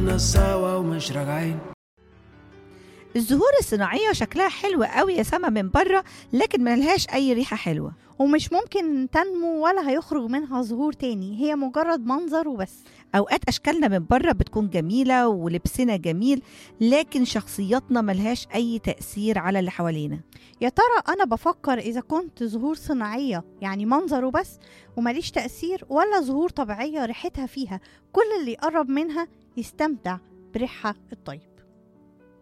كنا سوا ومش راجعين. الزهور الصناعية شكلها حلو قوي يا سما من بره، لكن ملهاش أي ريحة حلوة. ومش ممكن تنمو ولا هيخرج منها زهور تاني، هي مجرد منظر وبس. أوقات أشكالنا من بره بتكون جميلة ولبسنا جميل، لكن شخصياتنا ملهاش أي تأثير على اللي حوالينا. يا ترى أنا بفكر إذا كنت زهور صناعية يعني منظر وبس ومليش تأثير، ولا زهور طبيعية ريحتها فيها كل اللي يقرب منها يستمتع بريحها الطيب.